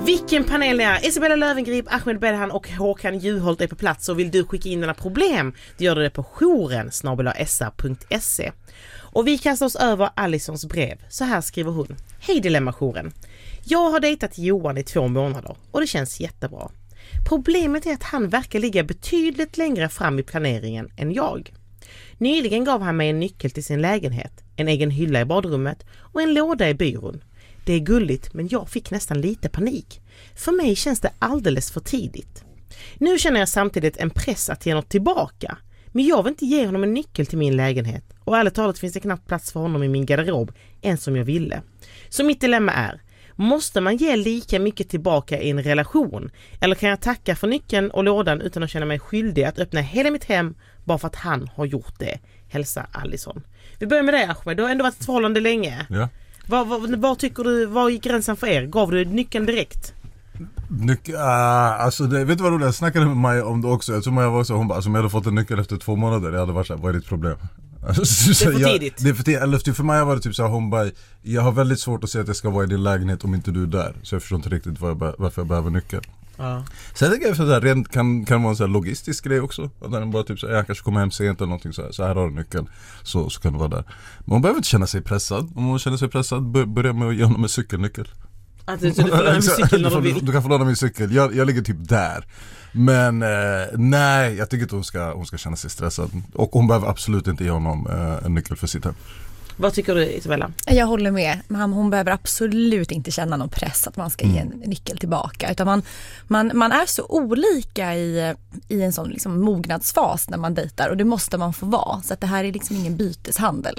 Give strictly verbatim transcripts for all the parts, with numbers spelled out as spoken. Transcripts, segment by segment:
Vilken panel ni är! Isabella Löwengrip, Ahmed Bedahan och Håkan Juholt är på plats, och vill du skicka in dina problem, då gör du det på jouren snabel-a s r punkt se. Och vi kastar oss över Alisons brev. Så här skriver hon. Hej Dilemma-jouren. Jag har dejtat Johan i två månader och det känns jättebra. Problemet är att han verkar ligga betydligt längre fram i planeringen än jag. Nyligen gav han mig en nyckel till sin lägenhet, en egen hylla i badrummet och en låda i byrån. Det är gulligt, men jag fick nästan lite panik. För mig känns det alldeles för tidigt. Nu känner jag samtidigt en press att ge något tillbaka. Men jag vill inte ge honom en nyckel till min lägenhet. Och ärligt talat finns det knappt plats för honom i min garderob än som jag ville. Så mitt dilemma är, måste man ge lika mycket tillbaka i en relation? Eller kan jag tacka för nyckeln och lådan utan att känna mig skyldig att öppna hela mitt hem bara för att han har gjort det? Hälsa Alison. Vi börjar med dig, Ahmed. Du har ändå varit ett förhållande länge. Ja. Vad, vad, vad tycker du, vad gick gränsen för er? Gav du nyckeln direkt? Nyc- uh, alltså det, vet du vad roligt? Jag snackade med Maja om det också. Jag tror Maja var så, hon bara, alltså, om jag hade fått en nyckel efter två månader, jag hade varit så här, vad är ditt problem? Alltså, det är för jag, tidigt. Det är för tidigt. Eller för Maja var det typ så här, hon bara, jag har väldigt svårt att säga att jag ska vara i din lägenhet om inte du är där. Så jag förstår inte riktigt var jag be- varför jag behöver nyckeln. Ja. Sen tänker jag att det kan, kan vara en sån här logistisk grej också. Att den bara typ så här, jag kanske kommer hem sent eller någonting så här, så här har du nyckeln. Så, så kan det vara där. Men hon behöver inte känna sig pressad. Om hon känner sig pressad, börja med att ge honom en cykelnyckel. Att du, så du får låna min cykel när du vill. Du kan få låna min cykel. Jag, jag ligger typ där. Men eh, nej, jag tycker inte hon ska, hon ska känna sig stressad. Och hon behöver absolut inte ge honom eh, en nyckel för sitt hem. Vad tycker du, Isabella? Jag håller med. Hon behöver absolut inte känna någon press att man ska ge en nyckel tillbaka. Utan man, man, man är så olika i, i en sån liksom mognadsfas när man dejtar. Och det måste man få vara. Så att det här är liksom ingen byteshandel.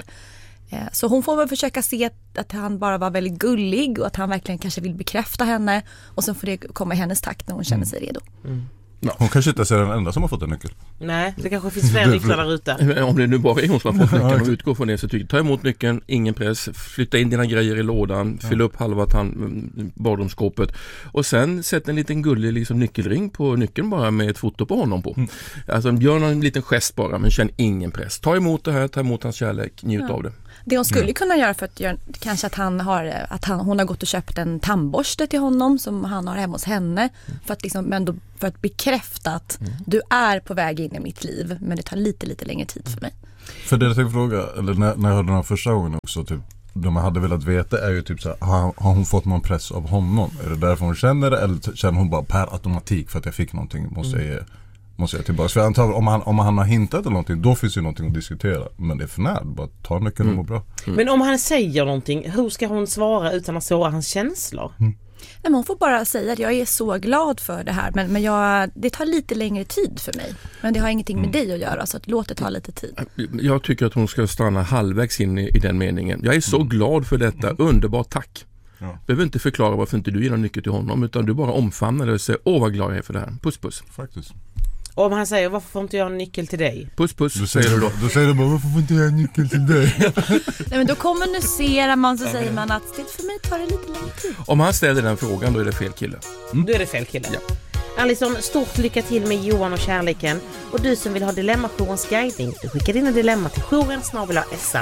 Så hon får väl försöka se att, att han bara var väldigt gullig och att han verkligen kanske vill bekräfta henne. Och sen får det komma i hennes takt när hon känner sig redo. Mm. Ja, hon kanske inte är den enda som har fått en nyckel. Nej, det kanske finns fler nycklar där ute. Om det nu bara är hon som har fått nyckeln och utgår från det, så tycker ta emot nyckeln, ingen press, flytta in dina grejer i lådan, fyll upp halva tan- badrumsskåpet och sen sätt en liten gullig liksom, nyckelring på nyckeln bara med ett foto på honom på. Mm. Alltså gör någon liten gest bara, men känn ingen press. Ta emot det här, ta emot hans kärlek, njut ja. av det. Det hon skulle kunna göra för att göra, kanske att han har att han, hon har gått och köpt en tandborste till honom som han har hemma hos henne för att liksom, men då, för att bekräfta att mm. du är på väg in i mitt liv, men det tar lite lite längre tid för mig. För det jag tänkte fråga, eller när, när jag hörde den här första gången också, typ, det man hade velat veta är ju typ så här, har, har hon fått någon press av honom? Är det därför hon känner det, eller känner hon bara per automatik för att jag fick någonting, måste mm. jag ge Måste jag tillbaka. För jag antar, om, han, om han har hintat eller någonting, då finns ju någonting att diskutera. Men det är för när, bara ta nyckeln och må bra. Mm. Men om han säger någonting, hur ska hon svara utan att såra hans känslor? Mm. Nej, men hon får bara säga att jag är så glad för det här, men, men jag, det tar lite längre tid för mig. Men det har ingenting med mm. dig att göra, så att låt det ta lite tid. Jag tycker att hon ska stanna halvvägs in i, i den meningen. Jag är så mm. glad för detta, underbart tack. Ja. Behöver inte förklara varför inte du ger någon nyckel till honom, utan du bara omfamnar det och säger, åh vad glad jag är för det här. Puss puss. Faktiskt. Och om han säger, varför får inte jag en nyckel till dig? Puss puss, då säger du då. Då säger du bara, varför får inte jag en nyckel till dig? Nej, men då kommunicerar man, så säger man att det för mig tar det lite längre tid. Om han ställer den frågan, då är det fel kille. Mm. Då är det fel kille. Ja. Alison, stort lycka till med Johan och kärleken. Och du som vill ha Dilemma-jourens guidning, du skickar dina dilemma till jouren snabel-a s r